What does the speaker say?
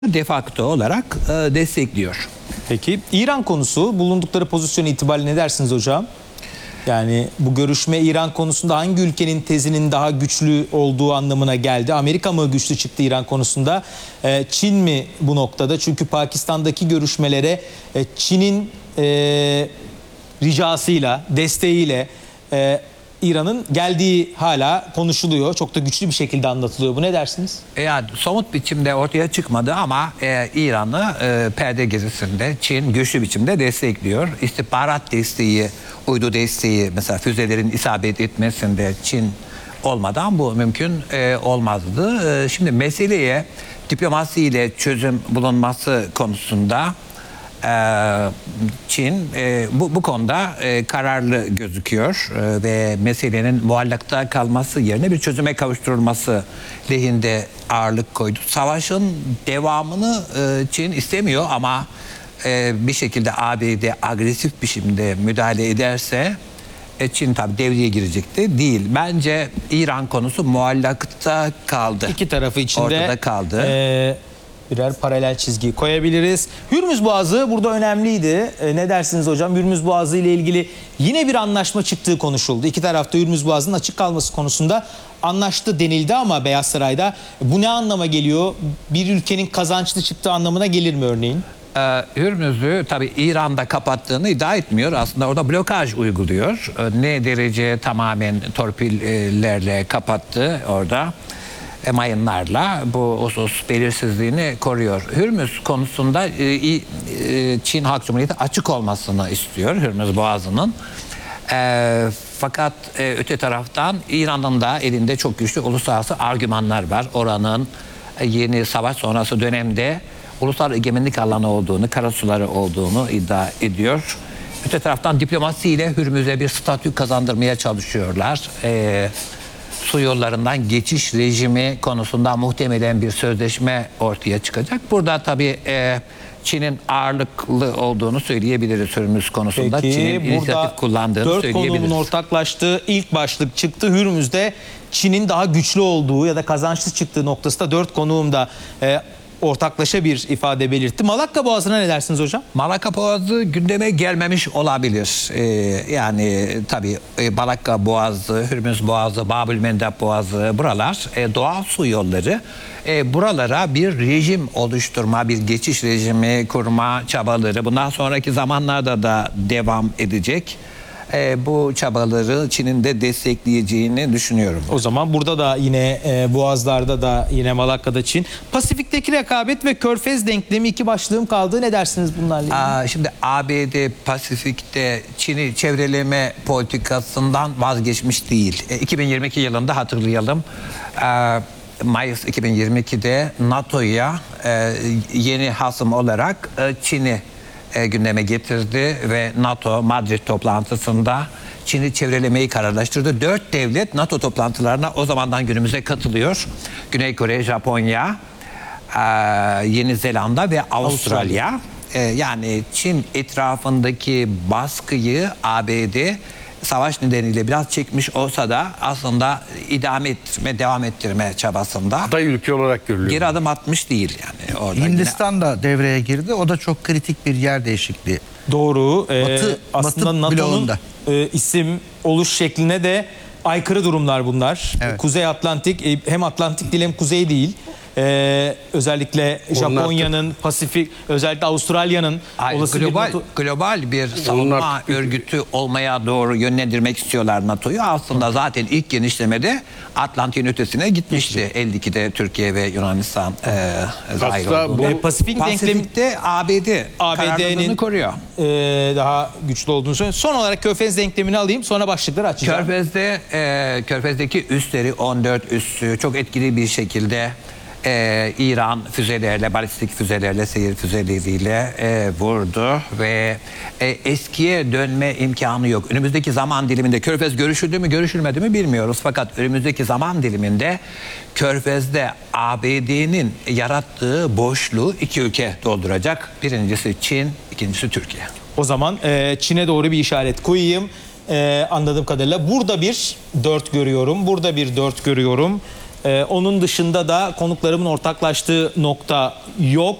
de facto olarak destekliyor. Peki İran konusu bulundukları pozisyon itibariyle ne dersiniz hocam? Yani bu görüşme İran konusunda hangi ülkenin tezinin daha güçlü olduğu anlamına geldi? Amerika mı güçlü çıktı İran konusunda? Çin mi bu noktada? Çünkü Pakistan'daki görüşmelere Çin'in ricasıyla, desteğiyle İran'ın geldiği hala konuşuluyor. Çok da güçlü bir şekilde anlatılıyor. Bu ne dersiniz? Yani somut biçimde ortaya çıkmadı ama İran'ı perde gezisinde Çin güçlü biçimde destekliyor. İstihbarat desteği, uydu desteği, mesela füzelerin isabet etmesinde Çin olmadan bu mümkün olmazdı. Şimdi meseleye diplomasiyle çözüm bulunması konusunda Çin bu konuda kararlı gözüküyor ve meselenin muallakta kalması yerine bir çözüme kavuşturulması lehinde ağırlık koydu. Savaşın devamını Çin istemiyor ama bir şekilde ABD agresif biçimde müdahale ederse Çin tabii devreye girecekti. Değil. Bence İran konusu muallakta kaldı. İki tarafı içinde ortada kaldı. Birer paralel çizgi koyabiliriz. Hürmüz Boğazı burada önemliydi. Ne dersiniz hocam? Hürmüz Boğazı ile ilgili yine bir anlaşma çıktığı konuşuldu. İki tarafta Hürmüz Boğazı'nın açık kalması konusunda anlaştı denildi ama Beyaz Saray'da bu ne anlama geliyor? Bir ülkenin kazançlı çıktığı anlamına gelir mi örneğin? Hürmüz'ü tabii İran'da kapattığını iddia etmiyor. Aslında orada blokaj uyguluyor. Ne derece tamamen torpillerle kapattı orada. Mayınlarla bu husus belirsizliğini koruyor. Hürmüz konusunda Çin Halk Cumhuriyeti açık olmasını istiyor Hürmüz Boğazı'nın. Fakat öte taraftan İran'ın da elinde çok güçlü uluslararası argümanlar var. Oranın yeni savaş sonrası dönemde ulusal egemenlik alanı olduğunu, karasuları olduğunu iddia ediyor. Öte taraftan diplomasiyle Hürmüz'e bir statü kazandırmaya çalışıyorlar. Su yollarından geçiş rejimi konusunda muhtemelen bir sözleşme ortaya çıkacak. Burada tabii Çin'in ağırlıklı olduğunu söyleyebiliriz Hürmüz konusunda. Peki, Çin'in inisiyatif kullandığını söyleyebiliriz. 4 konumun ortaklaştığı ilk başlık çıktı. Hürmüz'de Çin'in daha güçlü olduğu ya da kazançlı çıktığı noktasında 4 konuğum da ortaklaşa bir ifade belirtti. Malakka Boğazı'na ne dersiniz hocam? Malakka Boğazı gündeme gelmemiş olabilir. Yani tabii Malakka Boğazı, Hürmüz Boğazı, Babülmendeb Boğazı buralar doğal su yolları. Buralara bir rejim oluşturma, bir geçiş rejimi kurma çabaları bundan sonraki zamanlarda da devam edecek. Bu çabaları Çin'in de destekleyeceğini düşünüyorum. O zaman burada da yine Boğazlar'da da yine Malakka'da Çin. Pasifik'teki rekabet ve Körfez denklemi iki başlığım kaldı. Ne dersiniz bunlarla ilgili? Şimdi ABD Pasifik'te Çin'i çevreleme politikasından vazgeçmiş değil. 2022 yılında hatırlayalım. Mayıs 2022'de NATO'ya yeni hasım olarak Çin'i gündeme getirdi ve NATO Madrid toplantısında Çin'i çevrelemeyi kararlaştırdı. 4 devlet NATO toplantılarına o zamandan günümüze katılıyor. Güney Kore, Japonya, Yeni Zelanda ve Avustralya. Yani Çin etrafındaki baskıyı ABD savaş nedeniyle biraz çekmiş olsa da aslında devam ettirme çabasında aday ülke olarak görülüyor. geri adım atmış değil yani. Orada Hindistan da devreye girdi. O da çok kritik bir yer değişikliği. Doğru. Aslında Batı NATO'nun bloğunda. isim oluş şekline de aykırı durumlar bunlar. Evet. Kuzey Atlantik hem Atlantik değil hem Kuzey değil. Özellikle Japonya'nın, Pasifik, özellikle Avustralya'nın olası global bir savunma örgütü olmaya doğru yönlendirmek istiyorlar NATO'yu. Aslında zaten ilk genişlemede Atlantik'in ötesine gitmişti. 52'de Türkiye ve Yunanistan dahil oldu. Pasifik'te ABD'nin koruyor. Daha güçlü olduğunu söylüyor. Son olarak Körfez denklemini alayım, sonra başlıkları açacağım. Körfez'deki üsleri 14 üssü çok etkili bir şekilde İran füzelerle, balistik füzelerle, seyir füzeleriyle vurdu ve eskiye dönme imkanı yok. Önümüzdeki zaman diliminde Körfez görüşüldü mü, görüşülmedi mi bilmiyoruz. Fakat önümüzdeki zaman diliminde Körfez'de ABD'nin yarattığı boşluğu iki ülke dolduracak. Birincisi Çin, ikincisi Türkiye. O zaman Çin'e doğru bir işaret koyayım. Anladığım kadarıyla burada bir 4 görüyorum, burada bir 4 görüyorum. Onun dışında da konuklarımın ortaklaştığı nokta yok.